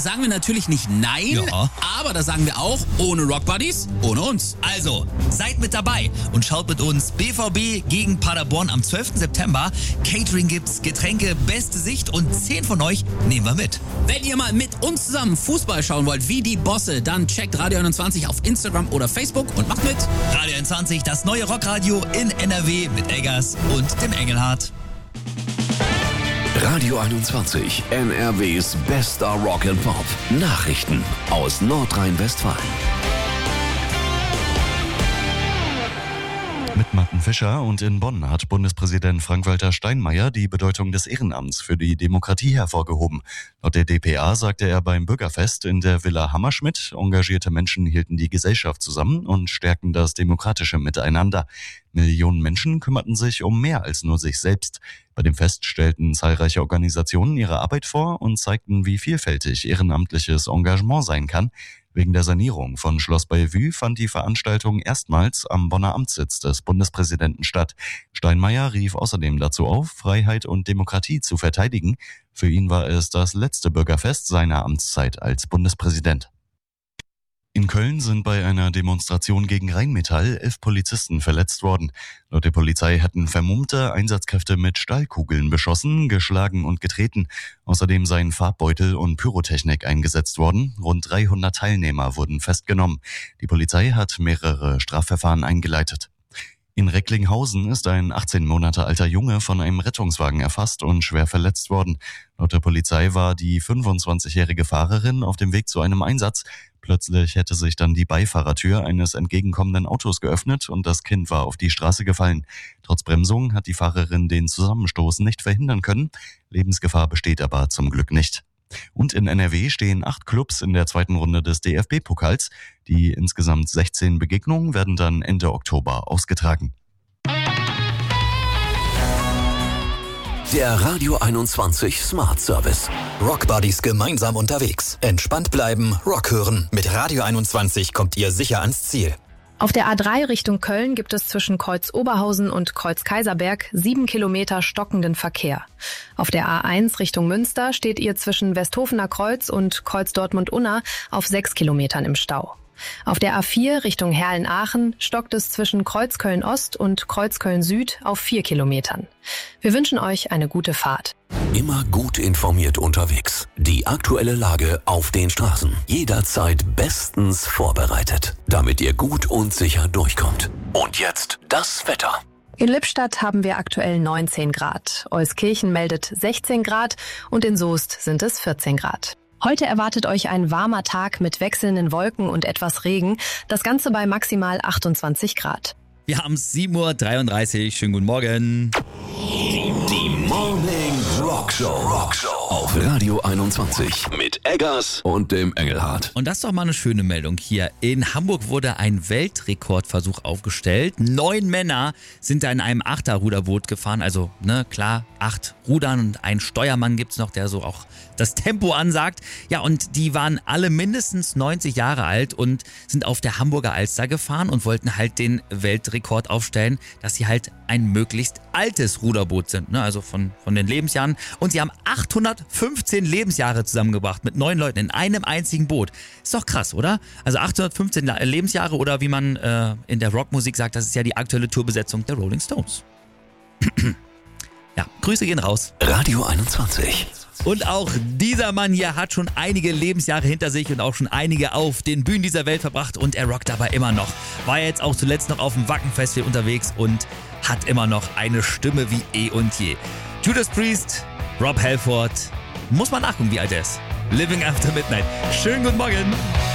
sagen wir natürlich nicht nein, Ja. aber da sagen wir auch, ohne Rock Buddies, ohne uns. Also, seid mit dabei und schaut mit uns BVB gegen Paderborn am 12. September. Catering gibt's, Getränke, beste Sicht und 10 von euch nehmen wir mit. Wenn ihr mal mit uns zusammen Fußball schauen wollt, wie die Bosse, dann checkt Radio 21 auf Instagram oder Facebook und macht mit. Radio 21, das neue Rockradio in NRW mit Eggers und dem Engelhardt. Radio 21, NRWs bester Rock and Pop. Nachrichten aus Nordrhein-Westfalen. Mit Martin Fischer und in Bonn hat Bundespräsident Frank-Walter Steinmeier die Bedeutung des Ehrenamts für die Demokratie hervorgehoben. Laut der dpa sagte er beim Bürgerfest in der Villa Hammerschmidt, engagierte Menschen hielten die Gesellschaft zusammen und stärkten das demokratische Miteinander. Millionen Menschen kümmerten sich um mehr als nur sich selbst. Bei dem Fest stellten zahlreiche Organisationen ihre Arbeit vor und zeigten, wie vielfältig ehrenamtliches Engagement sein kann. Wegen der Sanierung von Schloss Bellevue fand die Veranstaltung erstmals am Bonner Amtssitz des Bundespräsidenten statt. Steinmeier rief außerdem dazu auf, Freiheit und Demokratie zu verteidigen. Für ihn war es das letzte Bürgerfest seiner Amtszeit als Bundespräsident. In Köln sind bei einer Demonstration gegen Rheinmetall 11 Polizisten verletzt worden. Laut der Polizei hatten vermummte Einsatzkräfte mit Stahlkugeln beschossen, geschlagen und getreten. Außerdem seien Farbbeutel und Pyrotechnik eingesetzt worden. Rund 300 Teilnehmer wurden festgenommen. Die Polizei hat mehrere Strafverfahren eingeleitet. In Recklinghausen ist ein 18 Monate alter Junge von einem Rettungswagen erfasst und schwer verletzt worden. Laut der Polizei war die 25-jährige Fahrerin auf dem Weg zu einem Einsatz. Plötzlich hätte sich dann die Beifahrertür eines entgegenkommenden Autos geöffnet und das Kind war auf die Straße gefallen. Trotz Bremsung hat die Fahrerin den Zusammenstoß nicht verhindern können. Lebensgefahr besteht aber zum Glück nicht. Und in NRW stehen 8 Clubs in der zweiten Runde des DFB-Pokals. Die insgesamt 16 Begegnungen werden dann Ende Oktober ausgetragen. Der Radio 21 Smart Service. Rock Buddies gemeinsam unterwegs. Entspannt bleiben, Rock hören. Mit Radio 21 kommt ihr sicher ans Ziel. Auf der A3 Richtung Köln gibt es zwischen Kreuz Oberhausen und Kreuz Kaiserberg 7 Kilometer stockenden Verkehr. Auf der A1 Richtung Münster steht ihr zwischen Westhofener Kreuz und Kreuz Dortmund-Unna auf 6 Kilometern im Stau. Auf der A4 Richtung Herlen-Aachen stockt es zwischen Kreuz Köln-Ost und Kreuz Köln-Süd auf 4 Kilometern. Wir wünschen euch eine gute Fahrt. Immer gut informiert unterwegs. Die aktuelle Lage auf den Straßen. Jederzeit bestens vorbereitet, damit ihr gut und sicher durchkommt. Und jetzt das Wetter. In Lippstadt haben wir aktuell 19 Grad. Euskirchen meldet 16 Grad und in Soest sind es 14 Grad. Heute erwartet euch ein warmer Tag mit wechselnden Wolken und etwas Regen. Das Ganze bei maximal 28 Grad. Wir haben 7.33 Uhr. Schönen guten Morgen. Die Morning Rock Show auf Radio 21 mit Eggers und dem Engelhardt. Und das ist doch mal eine schöne Meldung hier. In Hamburg wurde ein Weltrekordversuch aufgestellt. 9 Männer sind da in einem Achterruderboot gefahren. Also, klar, 8 Rudern und ein Steuermann gibt's noch, der so auch das Tempo ansagt. Ja, und die waren alle mindestens 90 Jahre alt und sind auf der Hamburger Alster gefahren und wollten halt den Weltrekord aufstellen, dass sie halt ein möglichst altes Ruderboot sind, also von den Lebensjahren. Und sie haben 815 Lebensjahre zusammengebracht mit 9 Leuten in einem einzigen Boot. Ist doch krass, oder? Also 815 Lebensjahre oder wie man in der Rockmusik sagt, das ist ja die aktuelle Tourbesetzung der Rolling Stones. Ja, Grüße gehen raus. Radio 21. Und auch dieser Mann hier hat schon einige Lebensjahre hinter sich und auch schon einige auf den Bühnen dieser Welt verbracht und er rockt dabei immer noch. War jetzt auch zuletzt noch auf dem Wacken-Festival unterwegs und hat immer noch eine Stimme wie eh und je. Judas Priest, Rob Halford, muss man nachgucken, wie alt er ist. Living After Midnight. Schönen guten Morgen.